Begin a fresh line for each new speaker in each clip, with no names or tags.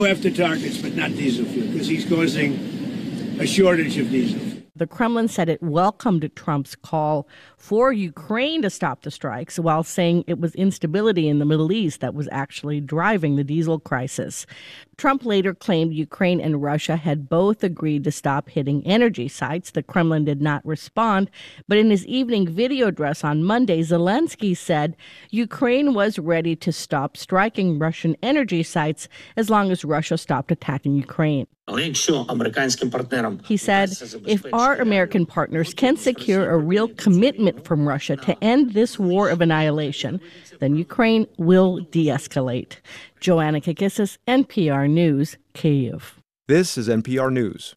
After targets, but not diesel fuel, because he's causing a shortage of diesel.
The Kremlin said it welcomed Trump's call for Ukraine to stop the strikes, while saying it was instability in the Middle East that was actually driving the diesel crisis. Trump later claimed Ukraine and Russia had both agreed to stop hitting energy sites. The Kremlin did not respond, but in his evening video address on Monday, Zelensky said Ukraine was ready to stop striking Russian energy sites as long as Russia stopped attacking Ukraine. He said, if our American partners can secure a real commitment from Russia to end this war of annihilation, then Ukraine will de-escalate. Joanna Kakissis, NPR News, Kyiv.
This is NPR News.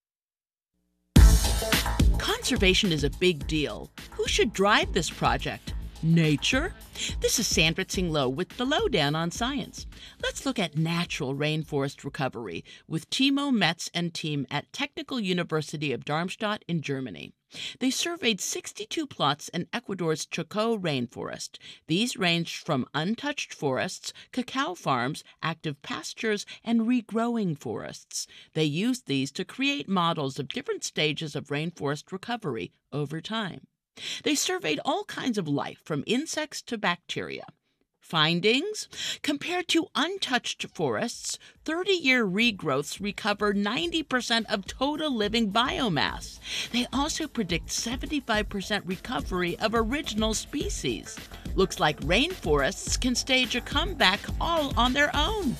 Conservation is a big deal. Who should drive this project? Nature? This is Sandra Tsing Loh with the Lowdown on Science. Let's look at natural rainforest recovery with Timo Metz and team at Technical University of Darmstadt in Germany. They surveyed 62 plots in Ecuador's Chocó rainforest. These ranged from untouched forests, cacao farms, active pastures, and regrowing forests. They used these to create models of different stages of rainforest recovery over time. They surveyed all kinds of life, from insects to bacteria. Findings? Compared to untouched forests, 30-year regrowths recover 90% of total living biomass. They also predict 75% recovery of original species. Looks like rainforests can stage a comeback all on their own.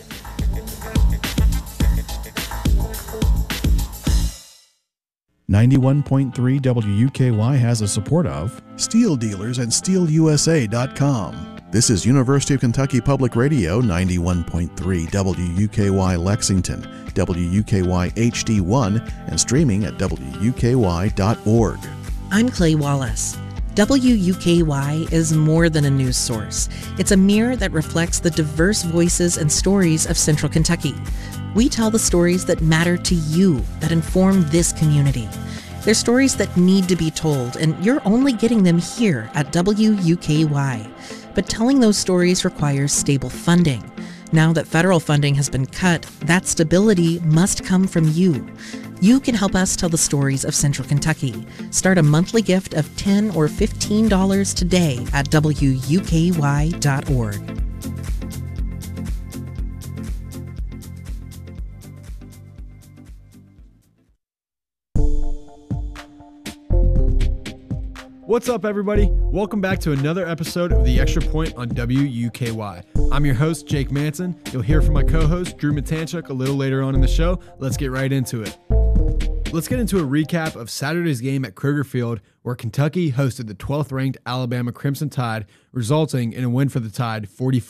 .3 WUKY has the support of Steel Dealers and SteelUSA.com. This is University of Kentucky Public Radio 91.3 WUKY Lexington, WUKY HD1, and streaming at WUKY.org.
I'm Clay Wallace. WUKY is more than a news source. It's a mirror that reflects the diverse voices and stories of Central Kentucky. We tell the stories that matter to you, that inform this community. They're stories that need to be told, and you're only getting them here at WUKY. But telling those stories requires stable funding. Now that federal funding has been cut, that stability must come from you. You can help us tell the stories of Central Kentucky. Start a monthly gift of $10 or $15 today at WUKY.org.
What's up, everybody? Welcome back to another episode of The Extra Point on WUKY. I'm your host, Jake Manson. You'll hear from my co-host, Drew Matanchuk, a little later on in the show. Let's get right into it. Let's get into a recap of Saturday's game at Kroger Field, where Kentucky hosted the 12th-ranked Alabama Crimson Tide, resulting in a win for the Tide,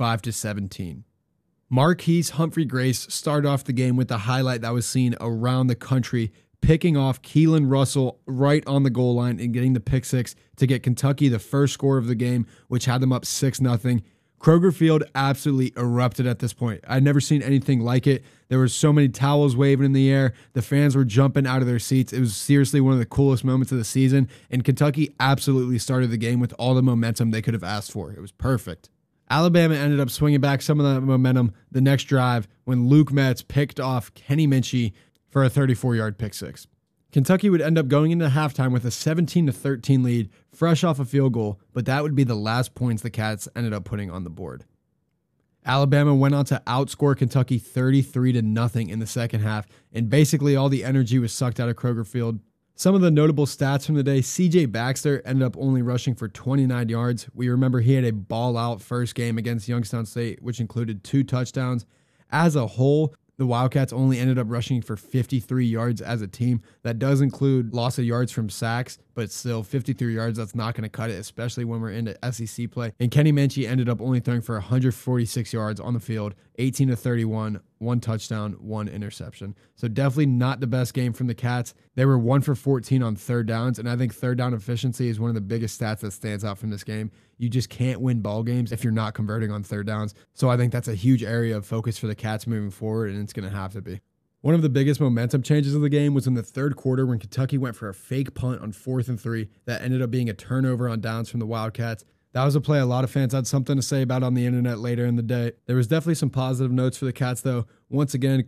45-17. Marquise Humphrey Grace started off the game with the highlight that was seen around the country, picking off Keelan Russell right on the goal line and getting the pick six to get Kentucky the first score of the game, which had them up 6-0. Kroger Field absolutely erupted at this point. I'd never seen anything like it. There were so many towels waving in the air. The fans were jumping out of their seats. It was seriously one of the coolest moments of the season, and Kentucky absolutely started the game with all the momentum they could have asked for. It was perfect. Alabama ended up swinging back some of that momentum the next drive when Luke Metz picked off Kenny Minchey for a 34-yard pick six. Kentucky would end up going into halftime with a 17-13 lead, fresh off a field goal, but that would be the last points the Cats ended up putting on the board. Alabama went on to outscore Kentucky 33-0 in the second half, and basically all the energy was sucked out of Kroger Field. Some of the notable stats from the day: C.J. Baxter ended up only rushing for 29 yards. We remember he had a ball-out first game against Youngstown State, which included 2 touchdowns. As a whole, the Wildcats only ended up rushing for 53 yards as a team. That does include loss of yards from sacks, but still 53 yards, that's not going to cut it, especially when we're into SEC play. And Kenny Minchey ended up only throwing for 146 yards on the field, 18-31, 1 touchdown, 1 interception. So definitely not the best game from the Cats. They were 1 for 14 on third downs, and I think third down efficiency is one of the biggest stats that stands out from this game. You just can't win ball games if you're not converting on third downs. So I think that's a huge area of focus for the Cats moving forward, and it's going to have to be. One of the biggest momentum changes of the game was in the third quarter when Kentucky went for a fake punt on 4th and 3 that ended up being a turnover on downs from the Wildcats. That was a play a lot of fans had something to say about on the internet later in the day. There was definitely some positive notes for the Cats, though. Once again,